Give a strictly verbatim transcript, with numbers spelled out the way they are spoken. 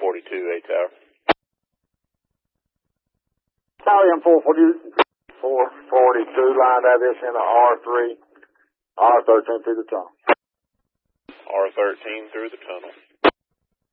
forty-two, eight tower. Italian four forty-two, four forty-two, line that is in the R three, R thirteen through the tunnel. R thirteen through the tunnel.